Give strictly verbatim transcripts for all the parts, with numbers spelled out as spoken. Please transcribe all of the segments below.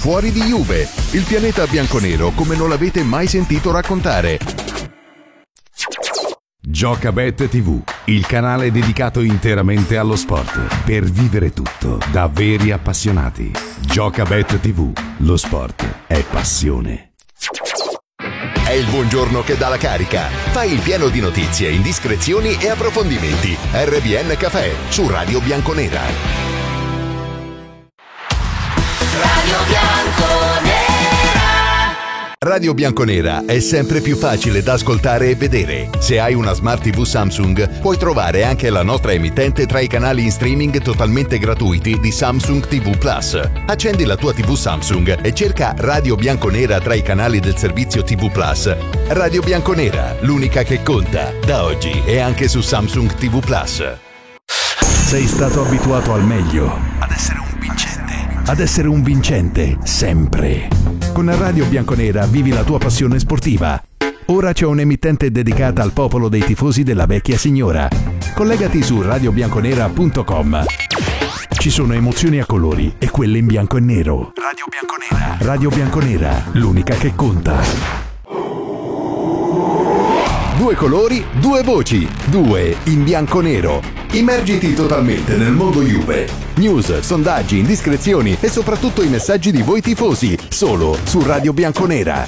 fuori di Juve. Il pianeta bianconero come non l'avete mai sentito raccontare. Giocabet tivù, il canale dedicato interamente allo sport, per vivere tutto da veri appassionati. Giocabet tivù, lo sport è passione. È il buongiorno che dà la carica. Fai il pieno di notizie, indiscrezioni e approfondimenti. R B N Café su Radio Bianconera. Radio Bianconera. Radio Bianconera è sempre più facile da ascoltare e vedere. Se hai una Smart tivù Samsung, puoi trovare anche la nostra emittente tra i canali in streaming totalmente gratuiti di Samsung tivù Plus. Accendi la tua tivù Samsung e cerca Radio Bianconera tra i canali del servizio tivù Plus. Radio Bianconera, l'unica che conta, da oggi e anche su Samsung tivù Plus. Sei stato abituato al meglio, ad essere un vincente, ad essere un vincente sempre. Con Radio Bianconera vivi la tua passione sportiva. Ora c'è un'emittente dedicata al popolo dei tifosi della vecchia signora. Collegati su radio bianconera punto com. Ci sono emozioni a colori e quelle in bianco e nero. Radio Bianconera. Radio Bianconera, l'unica che conta. Due colori, due voci, due in bianco-nero. Immergiti totalmente nel mondo Juve. News, sondaggi, indiscrezioni e soprattutto i messaggi di voi tifosi, solo su Radio Bianconera.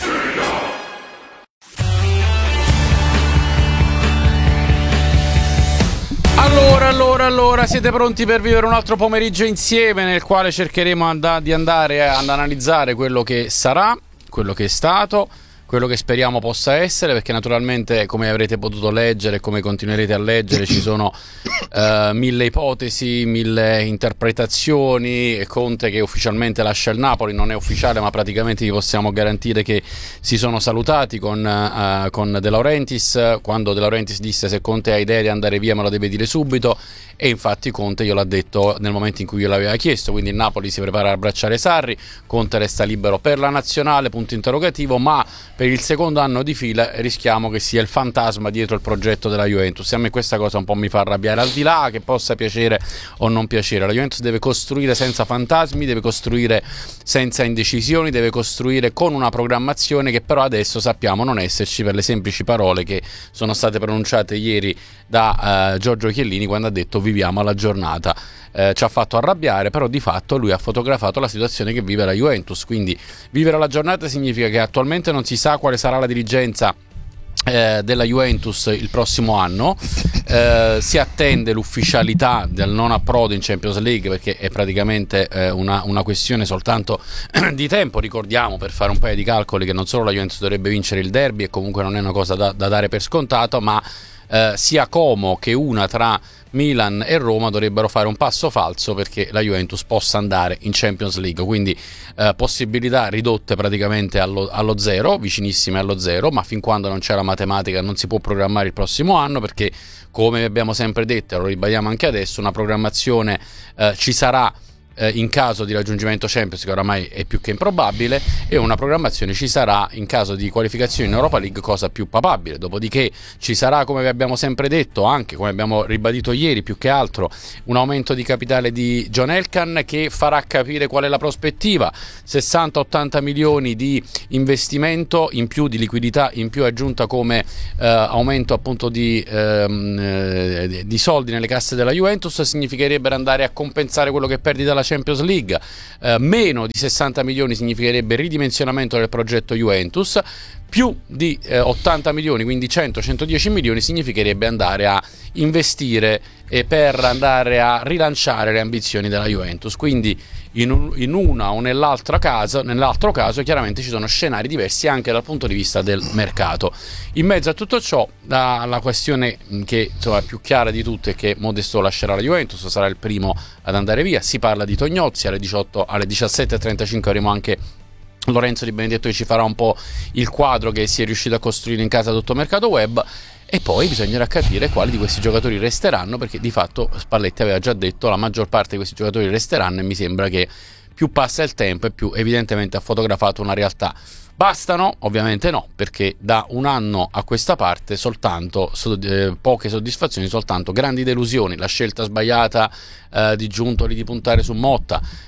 Allora, allora, allora, siete pronti per vivere un altro pomeriggio insieme nel quale cercheremo and- di andare ad analizzare quello che sarà, quello che è stato, quello che speriamo possa essere, perché naturalmente, come avrete potuto leggere e come continuerete a leggere, ci sono uh, mille ipotesi, mille interpretazioni. Conte che ufficialmente lascia il Napoli, non è ufficiale, ma praticamente vi possiamo garantire che si sono salutati con, uh, con De Laurentiis, quando De Laurentiis disse: se Conte ha idea di andare via me lo deve dire subito, e infatti Conte glielo ha detto nel momento in cui glielo aveva chiesto. Quindi il Napoli si prepara a abbracciare Sarri, Conte resta libero per la nazionale, punto interrogativo, ma per il secondo anno di fila rischiamo che sia il fantasma dietro il progetto della Juventus. E a me questa cosa un po' mi fa arrabbiare, al di là che possa piacere o non piacere. La Juventus deve costruire senza fantasmi, deve costruire senza indecisioni, deve costruire con una programmazione che però adesso sappiamo non esserci, per le semplici parole che sono state pronunciate ieri da uh, Giorgio Chiellini, quando ha detto viviamo alla giornata. Eh, ci ha fatto arrabbiare, però di fatto lui ha fotografato la situazione che vive la Juventus. Quindi vivere la giornata significa che attualmente non si sa quale sarà la dirigenza eh, della Juventus il prossimo anno. Eh, si attende l'ufficialità del non approdo in Champions League, perché è praticamente eh, una, una questione soltanto di tempo. Ricordiamo, per fare un paio di calcoli, che non solo la Juventus dovrebbe vincere il derby, e comunque non è una cosa da, da dare per scontato, ma eh, sia Como che una tra Milan e Roma dovrebbero fare un passo falso perché la Juventus possa andare in Champions League. Quindi eh, possibilità ridotte praticamente allo, allo zero, vicinissime allo zero, ma fin quando non c'è la matematica non si può programmare il prossimo anno, perché, come abbiamo sempre detto e lo ribadiamo anche adesso, una programmazione eh, ci sarà in caso di raggiungimento Champions, che oramai è più che improbabile, e una programmazione ci sarà in caso di qualificazione in Europa League, cosa più papabile. Dopodiché ci sarà, come vi abbiamo sempre detto, anche come abbiamo ribadito ieri, più che altro un aumento di capitale di John Elkann, che farà capire qual è la prospettiva. Sessanta ottanta milioni di investimento in più, di liquidità in più aggiunta come eh, aumento appunto di, ehm, eh, di soldi nelle casse della Juventus, significherebbe andare a compensare quello che perdi dalla Champions League. Eh, meno di sessanta milioni significherebbe ridimensionamento del progetto Juventus. Più di eh, ottanta milioni, quindi cento centodieci milioni, significherebbe andare a investire e per andare a rilanciare le ambizioni della Juventus. Quindi in, un, in una o nell'altra caso, nell'altro caso chiaramente ci sono scenari diversi anche dal punto di vista del mercato. In mezzo a tutto ciò, la, la questione che insomma è più chiara di tutte è che Modesto lascerà la Juventus, sarà il primo ad andare via. Si parla di Tognozzi, alle diciotto, alle diciassette e trentacinque avremo anche Lorenzo Di Benedetto che ci farà un po' il quadro che si è riuscito a costruire in casa tutto mercato web, e poi bisognerà capire quali di questi giocatori resteranno, perché di fatto Spalletti aveva già detto la maggior parte di questi giocatori resteranno, e mi sembra che più passa il tempo e più evidentemente ha fotografato una realtà. Bastano? Ovviamente no, perché da un anno a questa parte soltanto so, eh, poche soddisfazioni, soltanto grandi delusioni. La scelta sbagliata eh, di Giuntoli di puntare su Motta,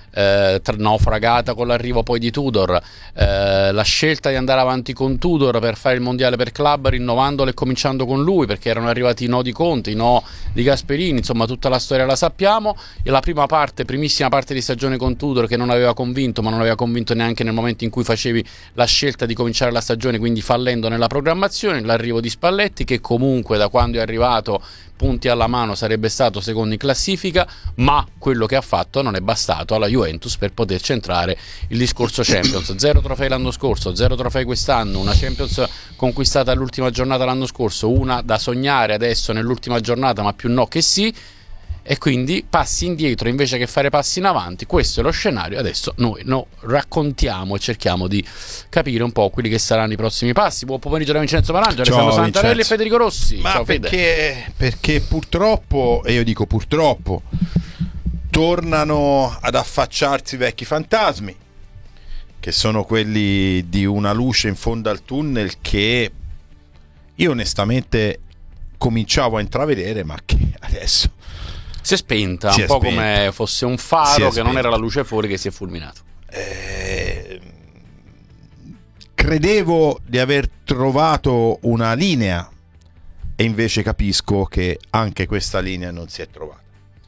eh, tra- naufragata con l'arrivo poi di Tudor, eh, la scelta di andare avanti con Tudor per fare il mondiale per club, rinnovandolo e cominciando con lui, perché erano arrivati i no di Conte, i no di Gasperini, insomma tutta la storia la sappiamo. E la prima parte, primissima parte di stagione con Tudor, che non aveva convinto, ma non aveva convinto neanche nel momento in cui facevi la scelta di cominciare la stagione, quindi fallendo nella programmazione. L'arrivo di Spalletti, che comunque da quando è arrivato punti alla mano sarebbe stato secondo in classifica, ma quello che ha fatto non è bastato alla Juventus per poter centrare il discorso Champions. Zero trofei l'anno scorso, zero trofei quest'anno, una Champions conquistata all'ultima giornata l'anno scorso, una da sognare adesso nell'ultima giornata, ma più no che sì. E quindi passi indietro invece che fare passi in avanti. Questo è lo scenario. Adesso noi no, raccontiamo e cerchiamo di capire un po' quelli che saranno i prossimi passi. Buon pomeriggio da Vincenzo Marangia, Alessandro Santarelli Vincenzo. E Federico Rossi. Ma ciao perché, Fede. perché purtroppo, e io dico purtroppo, tornano ad affacciarsi vecchi fantasmi, che sono quelli di una luce in fondo al tunnel che io onestamente cominciavo a intravedere, ma che adesso si è spenta, si un è po' spenta. come fosse un faro che spenta. non era la luce fuori, che si è fulminato. Eh, credevo di aver trovato una linea e invece capisco che anche questa linea non si è trovata.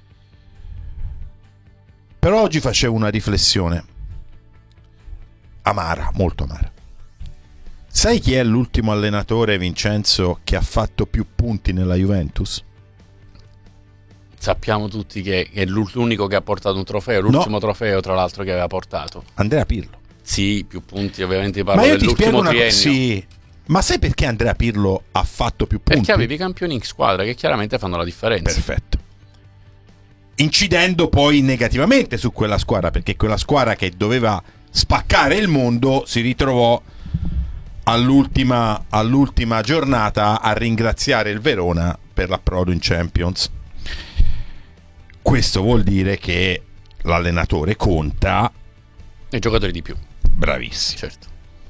Però oggi facevo una riflessione amara, molto amara. Sai chi è l'ultimo allenatore, Vincenzo, che ha fatto più punti nella Juventus? Sappiamo tutti che è l'unico che ha portato un trofeo, l'ultimo No. trofeo tra l'altro che aveva portato. Andrea Pirlo. Sì, più punti, ovviamente parlo Ma io ti spiego dell'ultimo una cosa. triennio. Sì. Ma sai perché Andrea Pirlo ha fatto più punti? Perché avevi campioni in squadra che chiaramente fanno la differenza. Perfetto. Incidendo poi negativamente su quella squadra, perché quella squadra che doveva spaccare il mondo si ritrovò all'ultima, all'ultima giornata a ringraziare il Verona per l'approdo in Champions. Questo vuol dire che l'allenatore conta. E i giocatori di più. Bravissimo. Certo.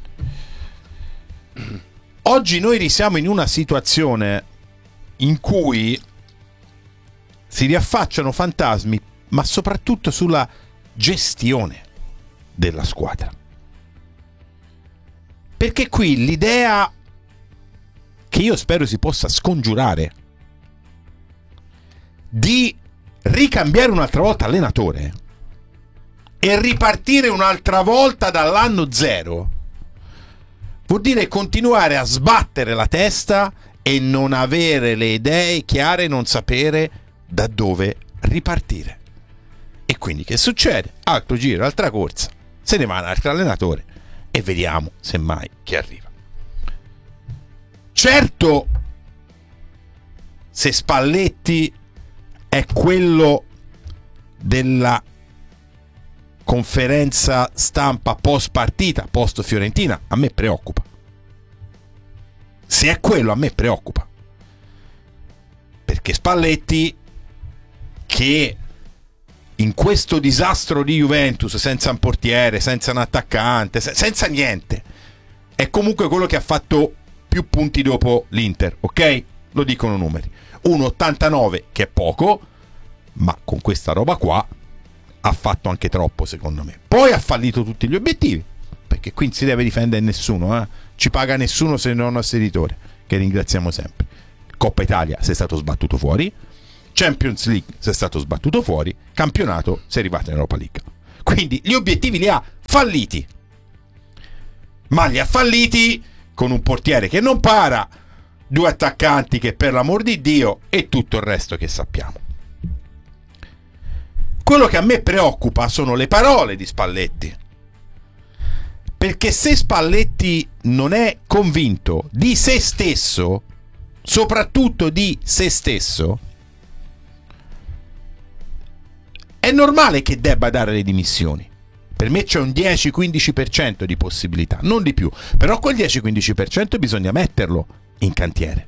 Oggi noi risiamo in una situazione in cui si riaffacciano fantasmi, ma soprattutto sulla gestione della squadra. Perché qui l'idea che io spero si possa scongiurare di ricambiare un'altra volta allenatore e ripartire un'altra volta dall'anno zero vuol dire continuare a sbattere la testa e non avere le idee chiare, non sapere da dove ripartire. E quindi che succede? Altro giro, altra corsa, se ne va un altro allenatore e vediamo semmai chi arriva. Certo, se Spalletti è quello della conferenza stampa post partita, post Fiorentina, a me preoccupa. Se è quello, a me preoccupa. Perché Spalletti, che in questo disastro di Juventus, senza un portiere, senza un attaccante, se- senza niente, è comunque quello che ha fatto più punti dopo l'Inter, ok? Lo dicono numeri. uno virgola ottantanove, che è poco, ma con questa roba qua ha fatto anche troppo, secondo me. Poi ha fallito tutti gli obiettivi, perché qui non si deve difendere nessuno, eh? Ci paga nessuno se non il nostro editore, che ringraziamo sempre. Coppa Italia sei stato sbattuto fuori, Champions League sei stato sbattuto fuori, campionato sei arrivato in Europa League. Quindi gli obiettivi li ha falliti, ma li ha falliti con un portiere che non para, due attaccanti che per l'amor di Dio, e tutto il resto che sappiamo. Quello che a me preoccupa sono le parole di Spalletti, perché se Spalletti non è convinto di se stesso, soprattutto di se stesso, è normale che debba dare le dimissioni. Per me c'è un dieci quindici per cento di possibilità, non di più, però quel dieci quindici per cento bisogna metterlo in cantiere.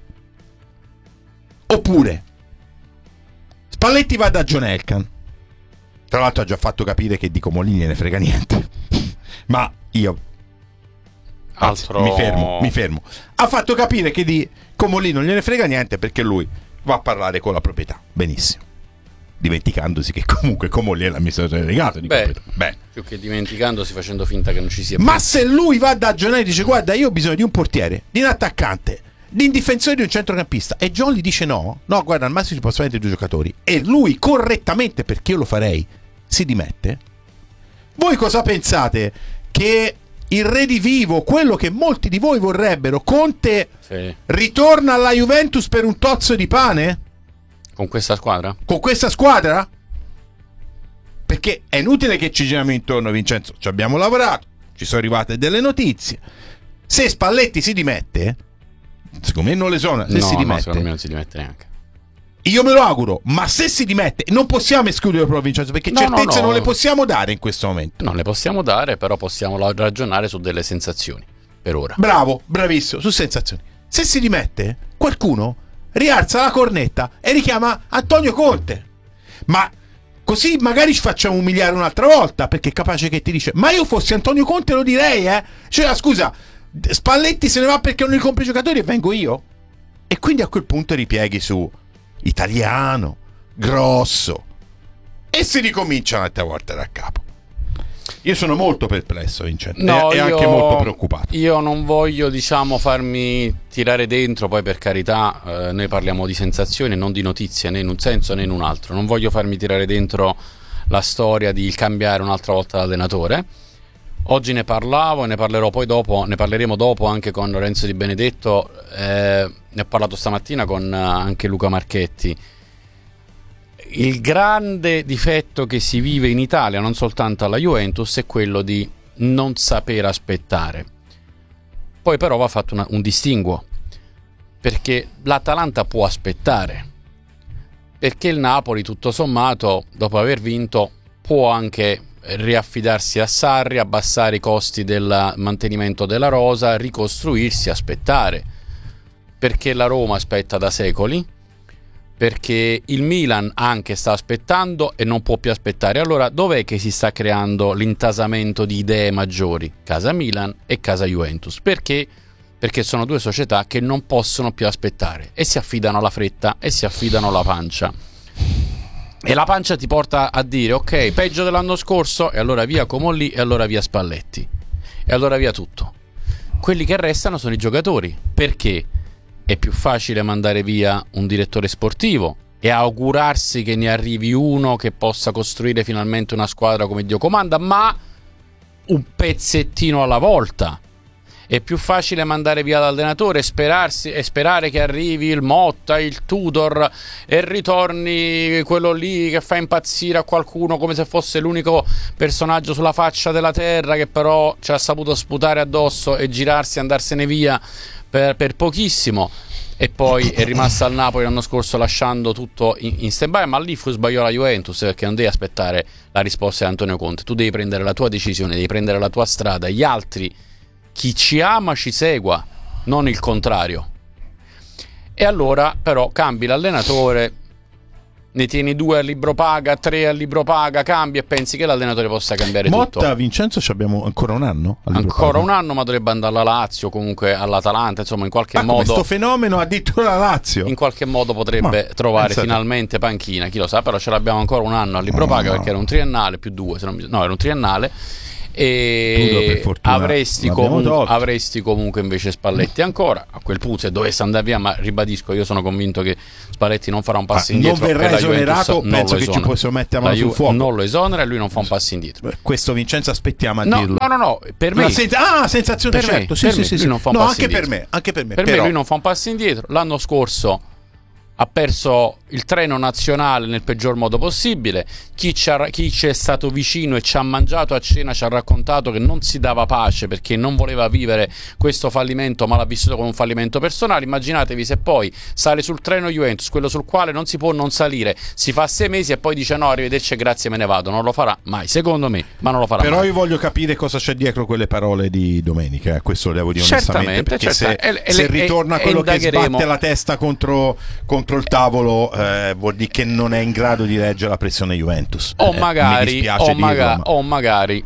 Oppure Spalletti va da John Elkann, tra l'altro ha già fatto capire che di Comolini ne frega niente, ma io anzi, Altro... mi fermo, mi fermo. Ha fatto capire che di Comolini non gliene frega niente perché lui va a parlare con la proprietà. Benissimo. dimenticandosi che comunque Comolli è l'amministratore delegato di Beh, Beh. più che dimenticandosi, facendo finta che non ci sia Ma più. se lui va da Giannelli e dice guarda io ho bisogno di un portiere, di un attaccante, di un difensore, di un centrocampista, e John gli dice no, no guarda al massimo ci possono mettere due giocatori, e lui correttamente, perché io lo farei, si dimette, voi cosa pensate? Che il redivivo, quello che molti di voi vorrebbero, Conte Sì. ritorna alla Juventus per un tozzo di pane? Con questa squadra? Con questa squadra? Perché è inutile che ci giriamo intorno, Vincenzo, ci abbiamo lavorato, ci sono arrivate delle notizie. Se Spalletti si dimette, secondo me non le sono, se no, si no, dimette, secondo me non si dimette neanche. io me lo auguro, ma se si dimette non possiamo escludere però Vincenzo, perché No, certezze no, no. non le possiamo dare in questo momento. Non le possiamo dare, però possiamo la- ragionare su delle sensazioni, per ora. Bravo, bravissimo, su sensazioni. Se si dimette, qualcuno rialza la cornetta e richiama Antonio Conte. Ma così magari ci facciamo umiliare un'altra volta, perché è capace che ti dice ma io fossi Antonio Conte lo direi, eh. Cioè scusa, Spalletti se ne va perché non gli compra i giocatori e vengo io. E quindi a quel punto ripieghi su italiano, grosso, e si ricomincia un'altra volta da capo. Io sono molto perplesso, Vincenzo, No, e, e io- anche molto preoccupato. Io non voglio, diciamo, farmi tirare dentro, poi per carità, eh, noi parliamo di sensazioni, non di notizie, né in un senso né in un altro. Non voglio farmi tirare dentro la storia di cambiare un'altra volta l'allenatore. Oggi ne parlavo e ne parlerò poi dopo, ne parleremo dopo anche con Lorenzo Di Benedetto, eh, ne ho parlato stamattina con eh, anche Luca Marchetti. Il grande difetto che si vive in Italia, non soltanto alla Juventus, è quello di non saper aspettare. Poi però va fatto una- un distinguo, perché l'Atalanta può aspettare, perché il Napoli tutto sommato dopo aver vinto può anche riaffidarsi a Sarri, abbassare i costi del mantenimento della rosa, ricostruirsi, aspettare, perché la Roma aspetta da secoli, perché il Milan anche sta aspettando e non può più aspettare. Allora dov'è che si sta creando l'intasamento di idee maggiori? Casa Milan e casa Juventus. Perché? Perché sono due società che non possono più aspettare e si affidano alla fretta e si affidano alla pancia. E la pancia ti porta a dire ok, peggio dell'anno scorso, e allora via Comolli, e allora via Spalletti, e allora via tutto. Quelli che restano sono i giocatori. Perché? È più facile mandare via un direttore sportivo e augurarsi che ne arrivi uno che possa costruire finalmente una squadra come Dio comanda, ma un pezzettino alla volta. È più facile mandare via l'allenatore e, sperarsi, e sperare che arrivi il Motta, il Tudor, e ritorni quello lì che fa impazzire a qualcuno come se fosse l'unico personaggio sulla faccia della terra, che però ci ha saputo sputare addosso e girarsi e andarsene via per, per pochissimo, e poi è rimasta al Napoli l'anno scorso lasciando tutto in, in stand-by. Ma lì fu sbagliò la Juventus, perché non devi aspettare la risposta di Antonio Conte, tu devi prendere la tua decisione, devi prendere la tua strada. Gli altri, chi ci ama ci segua, non il contrario. E allora però cambi l'allenatore, ne tieni due al libro paga, tre al libro paga, cambi e pensi che l'allenatore possa cambiare Motta, tutto. Vincenzo, ci abbiamo ancora un anno? al libro Ancora paga? un anno, ma dovrebbe andare alla Lazio, comunque all'Atalanta, insomma in qualche Ah, come modo sto fenomeno addirittura la Lazio. in qualche modo potrebbe Ma, trovare pensate. finalmente panchina, chi lo sa. Però ce l'abbiamo ancora un anno al libro paga, No. perché era un triennale più due, se non mi... no, era un triennale. Tutto, E per fortuna, avresti, l'abbiamo comunque, tolto. avresti comunque invece Spalletti ancora. A quel punto, se dovesse andare via, ma ribadisco, io sono convinto che Spalletti non farà un passo Ah, indietro. non verrà e la Juventus esonerato, non penso lo che ci esonera. possiamo mettere La mano sul Ju- fuoco. non lo esonera e lui non fa un passo indietro. Beh, questo Vincenzo aspettiamo a No, dirlo. no, no, no, per me La sen- ah, sensazione, per me, certo. Sì, per sì, me, sì, lui sì. non fa un No, passo anche indietro. per me, anche per me. Per però... me lui non fa un passo indietro. L'anno scorso ha perso il treno nazionale nel peggior modo possibile. Chi, ci ha, chi ci è stato vicino e ci ha mangiato a cena ci ha raccontato che non si dava pace perché non voleva vivere questo fallimento, ma l'ha vissuto come un fallimento personale. Immaginatevi se poi sale sul treno Juventus, quello sul quale non si può non salire, si fa sei mesi e poi dice no, arrivederci e grazie, me ne vado. Non lo farà mai, secondo me, ma non lo farà Però mai. io voglio capire cosa c'è dietro quelle parole di domenica, eh. Questo lo devo dire onestamente, Certamente, perché certamente. se, E- se e- ritorna e- quello e che indagheremo. sbatte la testa contro, contro il tavolo, eh, vuol dire che non è in grado di reggere la pressione Juventus. O Eh, mi magari, dispiace o, dirlo, maga- ma- o magari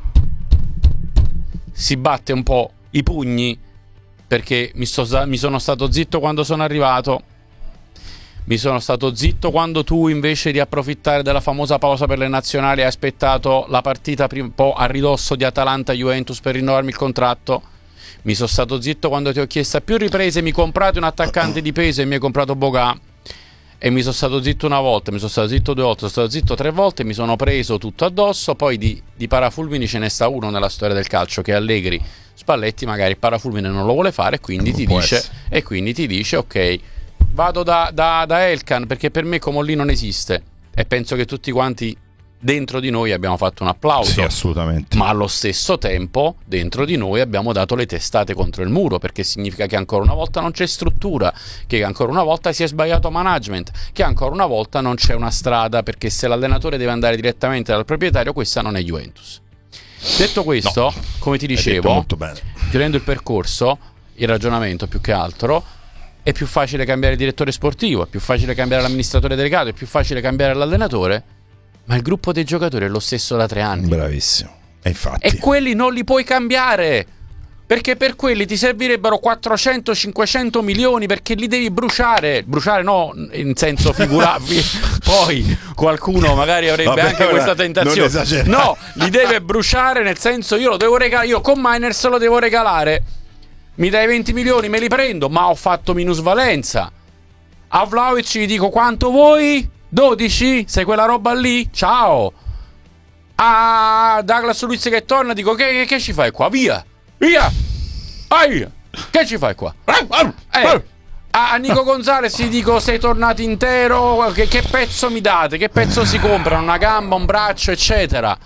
si batte un po' i pugni perché mi, sto, mi sono stato zitto quando sono arrivato, Mi sono stato zitto quando tu, invece di approfittare della famosa pausa per le nazionali, hai aspettato la partita un po' a ridosso di Atalanta-Juventus per rinnovarmi il contratto. Mi sono stato zitto quando ti ho chiesto a più riprese mi comprate un attaccante di peso e mi hai comprato Boga. E mi sono stato zitto una volta, mi sono stato zitto due volte, sono stato zitto tre volte, mi sono preso tutto addosso. Poi di, di parafulmini ce ne sta uno nella storia del calcio, che è Allegri. Spalletti magari il parafulmine non lo vuole fare, quindi ti dice, e quindi ti dice ok, vado da, da, da Elkan, perché per me Comolli non esiste. E penso che tutti quanti dentro di noi abbiamo fatto un applauso. Sì, assolutamente. Ma allo stesso tempo dentro di noi abbiamo dato le testate contro il muro, perché significa che ancora una volta non c'è struttura, che ancora una volta si è sbagliato management, che ancora una volta non c'è una strada, perché se l'allenatore deve andare direttamente dal proprietario, questa non è Juventus. Detto questo, no, come ti dicevo, molto bene. chiudendo il percorso, il ragionamento più che altro, è più facile cambiare il direttore sportivo, è più facile cambiare l'amministratore delegato, è più facile cambiare l'allenatore, ma il gruppo dei giocatori è lo stesso da tre anni. Bravissimo. E infatti. E quelli non li puoi cambiare, perché per quelli ti servirebbero quattrocento cinquecento milioni, perché li devi bruciare. Bruciare no in senso figurato. Poi qualcuno magari avrebbe Vabbè, anche questa tentazione. No, li deve bruciare nel senso, io lo devo regalare, io con Miners lo devo regalare. Mi dai venti milioni, me li prendo, ma ho fatto minusvalenza. A Vlahovic gli dico quanto vuoi? dodici? Sei quella roba lì? Ciao. A Douglas Luiz che torna, dico che, che, che ci fai qua? Via! Via! Vai! Che ci fai qua? Eh, a, a Nico Gonzalez gli dico sei tornato intero, che, che pezzo mi date? Che pezzo si comprano? Una gamba, un braccio, eccetera.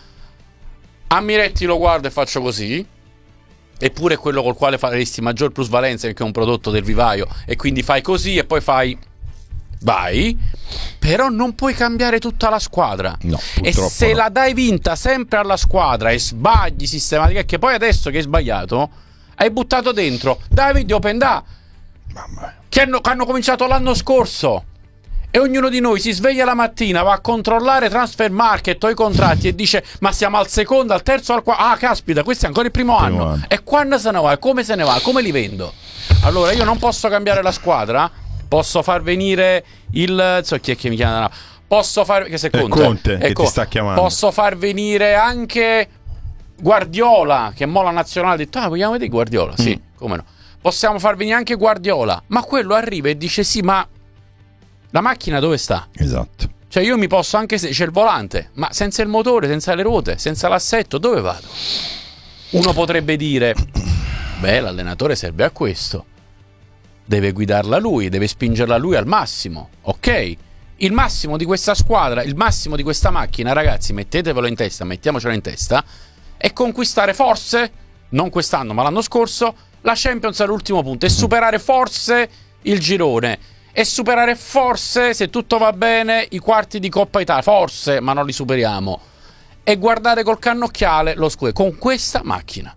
A Miretti lo guardo e faccio così. Eppure è quello col quale faresti maggior plusvalenza, perché è un prodotto del vivaio, e quindi fai così e poi fai vai, però non puoi cambiare tutta la squadra. No, e se no. la dai vinta sempre alla squadra e sbagli sistematicamente, che poi adesso che hai sbagliato hai buttato dentro David Openda, che hanno, che hanno cominciato l'anno scorso, e ognuno di noi si sveglia la mattina, va a controllare Transfer Market o i contratti e dice ma siamo al secondo, al terzo, al quarto, ah caspita, questo è ancora il primo, primo anno. anno e quando se ne va, come se ne va, come li vendo? Allora io non posso cambiare la squadra, posso far venire il so chi è che mi chiama, posso far che se Conte, è Conte che ecco, ti sta chiamando, posso far venire anche Guardiola, che mo la nazionale ha detto ah vogliamo vedere Guardiola, sì, mm. come no, possiamo far venire anche Guardiola, ma quello arriva e dice sì, ma la macchina dove sta? Esatto. Cioè io mi posso anche se c'è il volante, ma senza il motore, senza le ruote, senza l'assetto, dove vado? Uno potrebbe dire beh, l'allenatore serve a questo, deve guidarla lui, deve spingerla lui al massimo. Ok, il massimo di questa squadra, il massimo di questa macchina, ragazzi, mettetevelo in testa, mettiamocelo in testa, è conquistare forse, non quest'anno ma l'anno scorso, la Champions all'ultimo punto, e superare forse il girone, e superare forse, se tutto va bene, i quarti di Coppa Italia, forse, ma non li superiamo, e guardare col cannocchiale lo scudetto con questa macchina.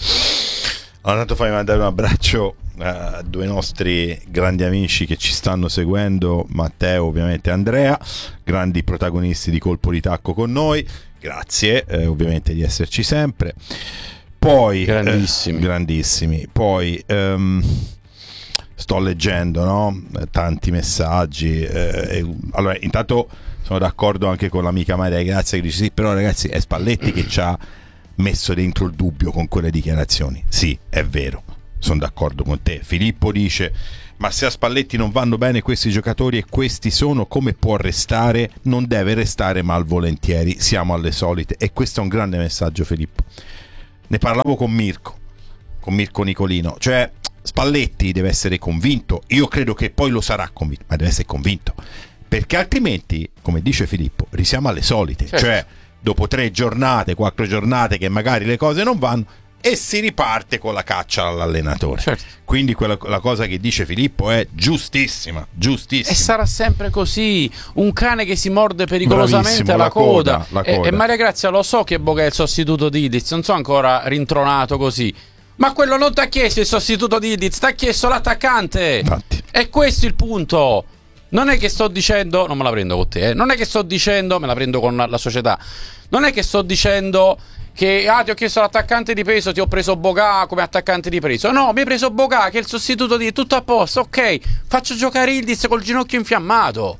Allora, tanto fai mandare un abbraccio a due nostri grandi amici che ci stanno seguendo, Matteo ovviamente e Andrea, grandi protagonisti di Colpo di Tacco con noi, grazie eh, ovviamente di esserci sempre. Poi grandissimi, eh, grandissimi. Poi ehm, sto leggendo, no? Tanti messaggi. Eh, e, allora, intanto sono d'accordo anche con l'amica Maria Grazia che dice sì, però ragazzi è Spalletti che ci ha messo dentro il dubbio con quelle dichiarazioni. Sì, è vero, sono d'accordo con te. Filippo dice ma se a Spalletti non vanno bene questi giocatori e questi sono, come può restare? Non deve restare malvolentieri, siamo alle solite. E questo è un grande messaggio, Filippo. Ne parlavo con Mirko, con Mirko Nicolino, cioè Spalletti deve essere convinto, io credo che poi lo sarà convinto, ma deve essere convinto, perché altrimenti, come dice Filippo, risiamo alle solite, certo. Cioè dopo tre giornate, quattro giornate che magari le cose non vanno e si riparte con la caccia all'allenatore, certo. Quindi quella, la cosa che dice Filippo è giustissima, giustissima. E sarà sempre così, un cane che si morde pericolosamente la, la, coda. Coda, la coda. E, e Maria Grazia, lo so che Boga è il sostituto di Idiz, non so ancora rintronato così, ma quello non ti ha chiesto il sostituto di Idiz, ti ha chiesto l'attaccante. Infatti. E questo è il punto. Non è che sto dicendo, non me la prendo con te, eh. Non è che sto dicendo, me la prendo con la società, non è che sto dicendo che ah, ti ho chiesto l'attaccante di peso, ti ho preso Boga come attaccante di peso. No, mi hai preso Boga che è il sostituto di tutto a posto. Ok, faccio giocare Ildiz col ginocchio infiammato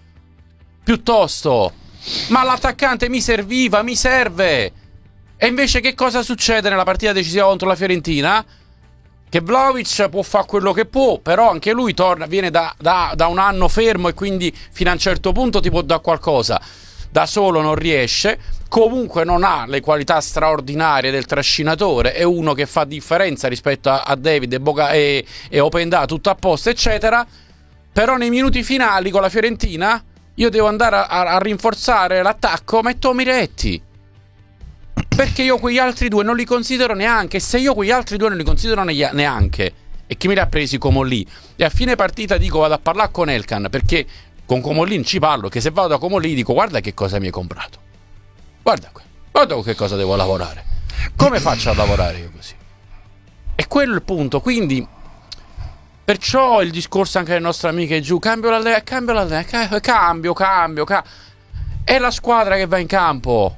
piuttosto. Ma l'attaccante mi serviva, mi serve. E invece che cosa succede nella partita decisiva contro la Fiorentina? Che Vlahovic può fare quello che può, però anche lui torna, viene da, da, da un anno fermo e quindi fino a un certo punto ti può dare qualcosa. Da solo non riesce, comunque non ha le qualità straordinarie del trascinatore, è uno che fa differenza rispetto a, a David e, Boga, e, e Openda, tutto a posto eccetera. Però nei minuti finali con la Fiorentina io devo andare a, a, a rinforzare l'attacco, metto Miretti. Perché io quegli altri due non li considero neanche. Se io quegli altri due non li considero ne- neanche, e chi me li ha presi Comolli, e a fine partita dico vado a parlare con Elkan, perché con Comolli ci parlo, che se vado da Comolli dico guarda che cosa mi hai comprato, guarda qui, guarda con che cosa devo lavorare, come faccio a lavorare io così? E quello è il punto. Quindi perciò il discorso anche delle nostre amiche giù, cambio la cambio la cambio cambio cambio è la squadra che va in campo.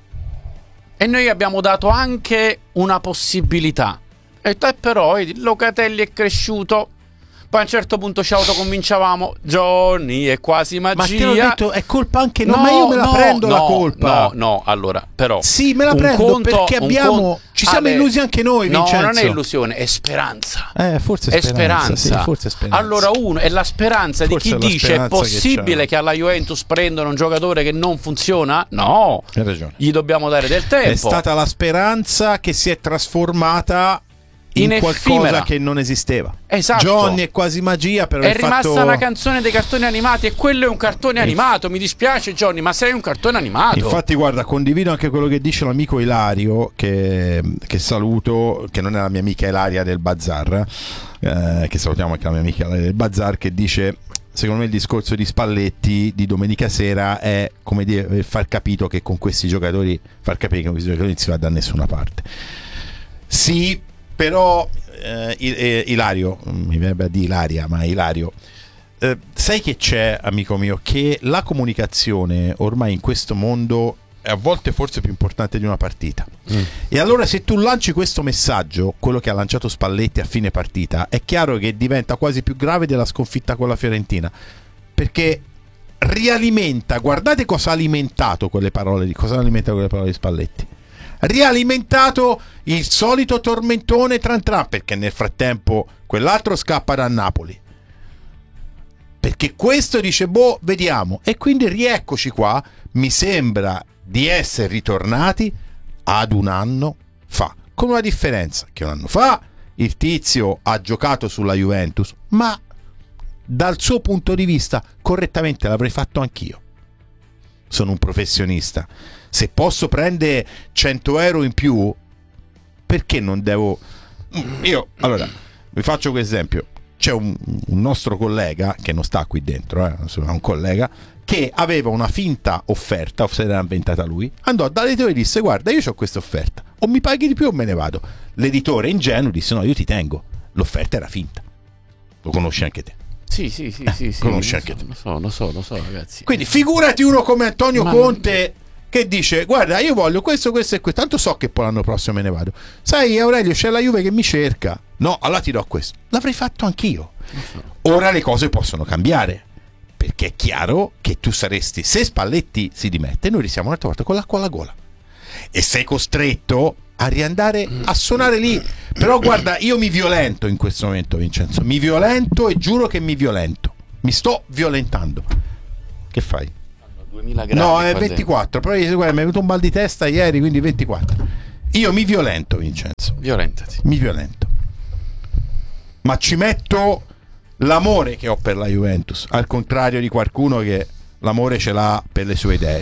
E noi abbiamo dato anche una possibilità. E te però, vedi, Locatelli è cresciuto. Poi a un certo punto ci autoconvinciavamo. Johnny è quasi magia. Ma te l'ho detto, è colpa anche no, no ma io me la no, prendo no, la colpa. No, no, allora, però sì, me la prendo conto, perché abbiamo conto, ci siamo ah, illusi anche noi, no, Vincenzo. No, non è illusione, è speranza. Eh, forse è speranza, speranza. Sì, forse è speranza. Allora uno è la speranza forse di chi dice è possibile che, che alla Juventus prendano un giocatore che non funziona? No. Hai ragione. Gli dobbiamo dare del tempo. È stata la speranza che si è trasformata in, in qualcosa effimera. Che non esisteva. Esatto. Johnny è quasi magia, però è il rimasta fatto... una canzone dei cartoni animati e quello è un cartone animato. Mi dispiace Johnny, ma sei un cartone animato. Infatti guarda, condivido anche quello che dice l'amico Ilario, che, che saluto, che non è la mia amica Ilaria del Bazar, eh, che salutiamo anche la mia amica Ilaria del Bazar, che dice: secondo me il discorso di Spalletti di domenica sera è come dire far capito che con questi giocatori far capire che con questi giocatori non si va da nessuna parte. Sì, però eh, Ilario, mi verrebbe a dire Ilaria, ma Ilario, eh, sai che c'è, amico mio, che la comunicazione ormai in questo mondo è a volte forse più importante di una partita. Mm. E allora se tu lanci questo messaggio, quello che ha lanciato Spalletti a fine partita, è chiaro che diventa quasi più grave della sconfitta con la Fiorentina, perché rialimenta, guardate cosa ha alimentato quelle parole di cosa ha alimentato quelle parole di Spalletti. Rialimentato il solito tormentone tran tran, perché nel frattempo quell'altro scappa da Napoli, perché questo dice boh, vediamo, e quindi rieccoci qua. Mi sembra di essere ritornati ad un anno fa, con una differenza, che un anno fa il tizio ha giocato sulla Juventus, ma dal suo punto di vista correttamente l'avrei fatto anch'io. Sono un professionista, se posso prendere cento euro in più, perché non devo... Io, allora, vi faccio questo esempio. C'è un, un nostro collega, che non sta qui dentro, eh, un collega, che aveva una finta offerta, o se l'era inventata lui, andò dall'editore e disse: guarda, io ho questa offerta, o mi paghi di più o me ne vado. L'editore ingenuo disse: no, io ti tengo. L'offerta era finta. Lo conosci anche te. Sì, sì, sì, sì, sì. Conosci lo anche so, te. Lo so, lo so, lo so, ragazzi. Quindi figurati uno come Antonio Ma Conte che dice: guarda, io voglio questo, questo e questo, tanto so che poi l'anno prossimo me ne vado. Sai, Aurelio, c'è la Juve che mi cerca. No, allora ti do questo. L'avrei fatto anch'io. Ora le cose possono cambiare, perché è chiaro che tu saresti, se Spalletti si dimette, noi restiamo un'altra volta con l'acqua alla gola e sei costretto a riandare a suonare lì. Però guarda, io mi violento in questo momento, Vincenzo, mi violento e giuro che mi violento, mi sto violentando. Che fai? duemila gradi No, è qua ventiquattro, però guarda, mi è venuto un mal di testa ieri, quindi ventiquattro. Io mi violento, Vincenzo, violentati. mi violento, ma ci metto l'amore che ho per la Juventus, al contrario di qualcuno che l'amore ce l'ha per le sue idee.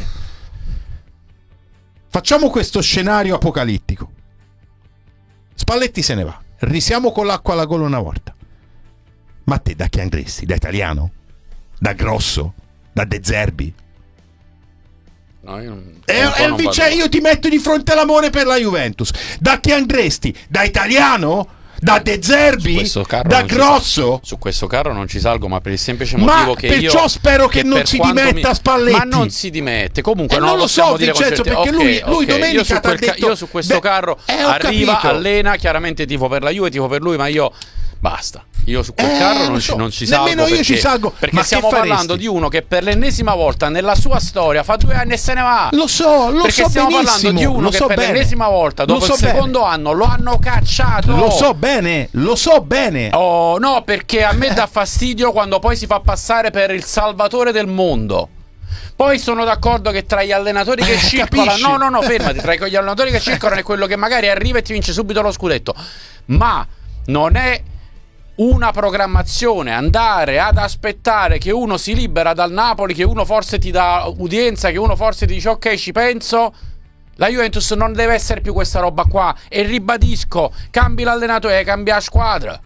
Facciamo questo scenario apocalittico. Spalletti se ne va, risiamo con l'acqua alla gola una volta. Ma te da chi andresti? Da italiano? Da Grosso? Da De Zerbi? No, io non, E, e invece io ti metto di fronte all'amore per la Juventus. Da chi andresti? Da italiano? da De Zerbi, da Grosso. Su questo carro non ci salgo, ma per il semplice motivo ma che perciò io spero che, che non si dimetta mi... Spalletti. Ma non si dimette. Comunque eh, non, non lo so, dire Vincenzo, perché okay, lui, lui okay. domenica io su, quel detto, ca- io su questo beh, carro eh, arriva, capito. allena, chiaramente tifo per la Juve, tifo per lui, ma io basta. Io su quel eh, carro non, so. ci, non ci salgo. Nemmeno perché, io ci salgo. Perché ma stiamo parlando di uno che per l'ennesima volta nella sua storia fa due anni e se ne va. Lo so, lo perché so stiamo benissimo. parlando di uno lo che so per bene. l'ennesima volta dopo so il secondo bene. anno lo hanno cacciato. Lo so bene, lo so bene. Oh no, perché a me dà fastidio quando poi si fa passare per il salvatore del mondo. Poi sono d'accordo che tra gli allenatori che eh, circolano, capisci? no, no, no, fermati. Tra gli allenatori che circolano è quello che magari arriva e ti vince subito lo scudetto. Ma non è una programmazione andare ad aspettare che uno si libera dal Napoli, che uno forse ti dà udienza, che uno forse ti dice ok, ci penso. La Juventus non deve essere più questa roba qua. E ribadisco, cambi l'allenatore e cambia la squadra.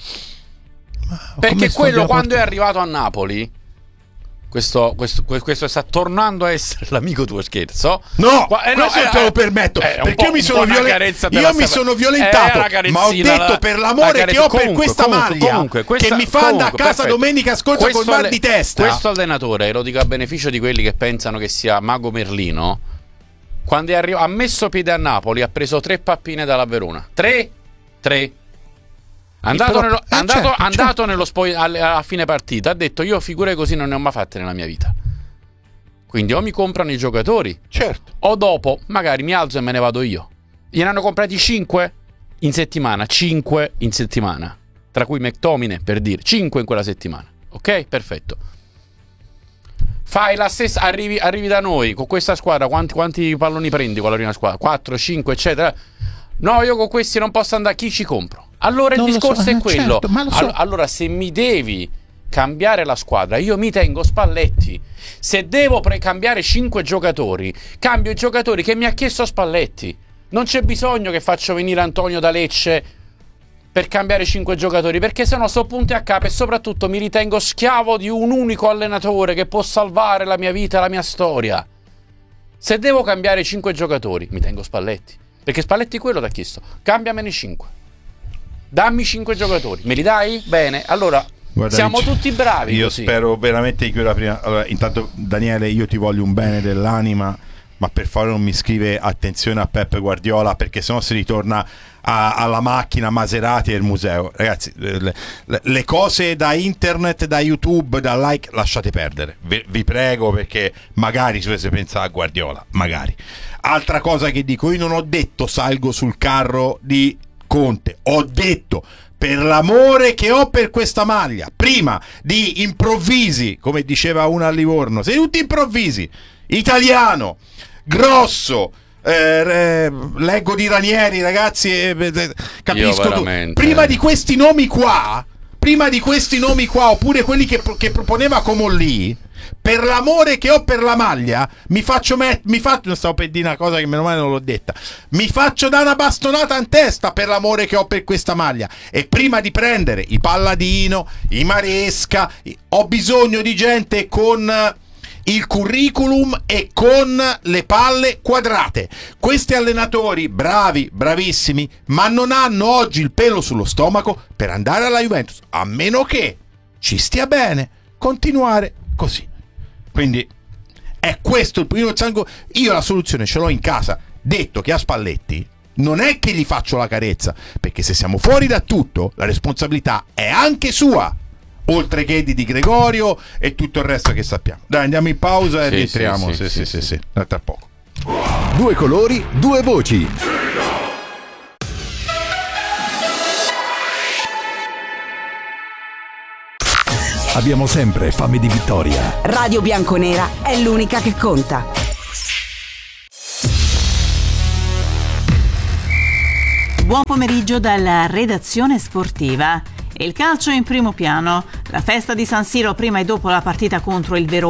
Ma perché quello quando portato? è arrivato a Napoli, Questo, questo, questo sta tornando a essere l'amico tuo, scherzo? No, Qua, eh, questo no, non te eh, lo permetto eh, perché io mi sono, violen- io mi sono violentato, eh, ma ho detto la, per l'amore che ho comunque, per questa comunque, maglia comunque, questa, che mi fa andare a casa perfetto. domenica scorsa questo col mal alle- di testa. Questo allenatore, lo dico a beneficio di quelli che pensano che sia Mago Merlino, quando è arri- ha messo piede a Napoli ha preso tre pappine dalla Verona. Tre? Tre. Andato, però, nello, eh, andato, certo, andato certo. nello spoi- a, a fine partita ha detto io figure così non ne ho mai fatte nella mia vita. Quindi o mi comprano i giocatori, Certo. o dopo magari mi alzo e me ne vado io. Gliene hanno comprati cinque in settimana, cinque in settimana, tra cui McTominay, per dire, cinque in quella settimana. Ok? Perfetto. Fai la stessa, arrivi, arrivi da noi con questa squadra, quanti, quanti palloni prendi con la prima squadra? quattro, cinque, eccetera. No, io con questi non posso andare, chi ci compro? Allora il Non lo discorso so, è eh, quello. certo, ma lo so. All- allora se mi devi cambiare la squadra, io mi tengo Spalletti. Se devo pre- cambiare cinque giocatori, cambio i giocatori che mi ha chiesto Spalletti. Non c'è bisogno che faccio venire Antonio da Lecce per cambiare cinque giocatori, perché sennò sto punti a capo e soprattutto mi ritengo schiavo di un unico allenatore che può salvare la mia vita e la mia storia. Se devo cambiare cinque giocatori, mi tengo Spalletti, perché Spalletti quello ti ha chiesto. Cambiamene cinque. Dammi cinque giocatori. Me li dai? Bene. Allora Guarda, siamo Vinci, tutti bravi. Io così. spero veramente di chiudere prima. Allora, intanto, Daniele, io ti voglio un bene dell'anima, ma per favore non mi scrive attenzione a Pep Guardiola, perché sennò si ritorna a, alla macchina Maserati e il museo. Ragazzi, le, le, le cose da internet, da YouTube, da like, lasciate perdere. Vi, vi prego, perché magari si dovesse pensare a Guardiola. Magari. Altra cosa che dico, io non ho detto salgo sul carro di Conte, ho detto per l'amore che ho per questa maglia, prima di improvvisi, come diceva una a Livorno, sei tutti improvvisi, italiano, grosso, eh, eh, leggo di Ranieri, ragazzi, eh, eh, capisco tu. Prima di questi nomi qua, prima di questi nomi qua, oppure quelli che, che proponeva Comolli, per l'amore che ho per la maglia, mi faccio met- mi faccio, non stavo per dire una cosa che meno male non l'ho detta, mi faccio dare una bastonata in testa per l'amore che ho per questa maglia. E prima di prendere i Palladino, i Maresca, ho bisogno di gente con il curriculum e con le palle quadrate. Questi allenatori, bravi, bravissimi, ma non hanno oggi il pelo sullo stomaco per andare alla Juventus, a meno che ci stia bene continuare così. Quindi è questo il primo sangue. Io la soluzione ce l'ho in casa. Detto che a Spalletti non è che gli faccio la carezza, perché se siamo fuori da tutto la responsabilità è anche sua, oltre che di Di Gregorio e tutto il resto che sappiamo. Dai, andiamo in pausa e Sì, rientriamo. sì, Sì, sì, sì, sì, sì. Tra poco. Due colori, due voci. Abbiamo sempre fame di vittoria. Radio Bianconera è l'unica che conta. Buon pomeriggio dalla redazione sportiva. Il calcio in primo piano. La festa di San Siro prima e dopo la partita contro il Verona.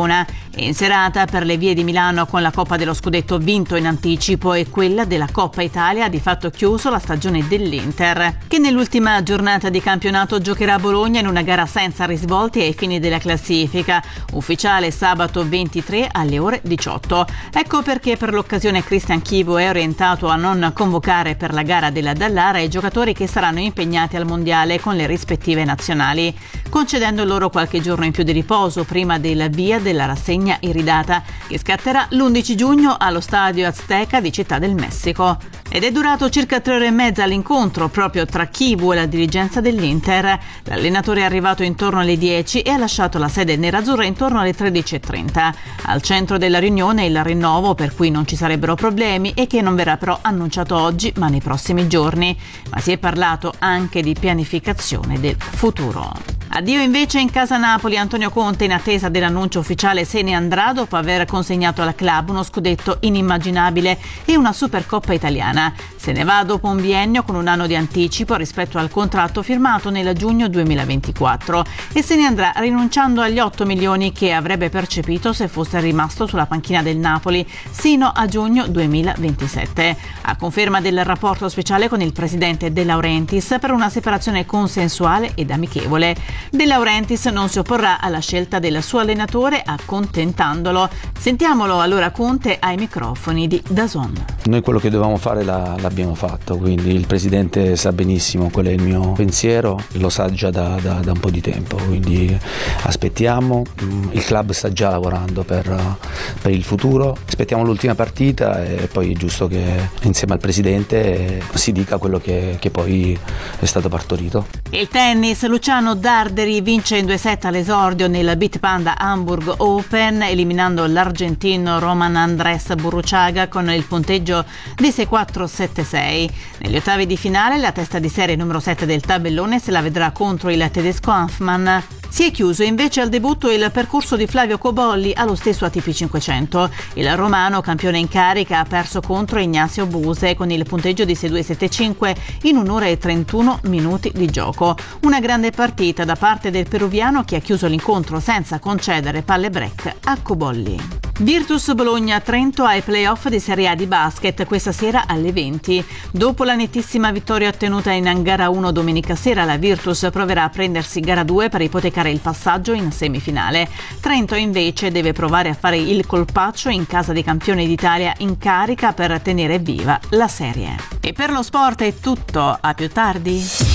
E in serata per le vie di Milano, con la Coppa dello Scudetto vinto in anticipo e quella della Coppa Italia, ha di fatto chiuso la stagione dell'Inter, che nell'ultima giornata di campionato giocherà a Bologna in una gara senza risvolti ai fini della classifica, ufficiale sabato ventitré alle ore diciotto. Ecco perché per l'occasione Christian Chivu è orientato a non convocare per la gara della Dallara i giocatori che saranno impegnati al mondiale con le rispettive nazionali, concedendo loro qualche giorno in più di riposo prima del via della rassegna iridata, che scatterà l'undici giugno allo stadio Azteca di Città del Messico. Ed è durato circa tre ore e mezza l'incontro proprio tra Chivu e la dirigenza dell'Inter. L'allenatore è arrivato intorno alle dieci e ha lasciato la sede nerazzurra intorno alle tredici e trenta. Al centro della riunione il rinnovo, per cui non ci sarebbero problemi e che non verrà però annunciato oggi ma nei prossimi giorni. Ma si è parlato anche di pianificazione del futuro. Addio invece in casa Napoli. Antonio Conte, in attesa dell'annuncio ufficiale, se ne andrà dopo aver consegnato al club uno scudetto inimmaginabile e una Supercoppa italiana. Se ne va dopo un biennio con un anno di anticipo rispetto al contratto firmato nel giugno duemilaventiquattro e se ne andrà rinunciando agli otto milioni che avrebbe percepito se fosse rimasto sulla panchina del Napoli sino a giugno duemilaventisette. A conferma del rapporto speciale con il presidente De Laurentiis per una separazione consensuale ed amichevole. De Laurentiis non si opporrà alla scelta del suo allenatore, accontentandolo. Sentiamolo allora Conte ai microfoni di D A Z N. Noi quello che dovevamo fare la, l'abbiamo fatto, quindi il presidente sa benissimo qual è il mio pensiero, lo sa già da, da, da un po' di tempo, quindi aspettiamo, il club sta già lavorando per, per il futuro, aspettiamo l'ultima partita e poi è giusto che insieme al presidente si dica quello che, che poi è stato partorito. Il tennis, Luciano Darderi vince in due set all'esordio nel Beat Panda Hamburg Open, eliminando l'argentino Roman Andrés Burruchaga con il punteggio di sei quattro sette sei. Negli ottavi di finale la testa di serie numero sette del tabellone se la vedrà contro il tedesco Hanfmann. Si è chiuso invece al debutto il percorso di Flavio Cobolli allo stesso A T P cinquecento. Il romano, campione in carica, ha perso contro Ignacio Buse con il punteggio di sei due sette cinque in un'ora e trentuno minuti di gioco. Una grande partita da parte del peruviano, che ha chiuso l'incontro senza concedere palle break a Cobolli. Virtus Bologna Trento ai playoff di Serie A di basket questa sera alle venti. Dopo la nettissima vittoria ottenuta in gara uno domenica sera, la Virtus proverà a prendersi gara due per ipotecare il passaggio in semifinale. Trento invece deve provare a fare il colpaccio in casa dei campioni d'Italia in carica per tenere viva la serie. E per lo sport è tutto, a più tardi.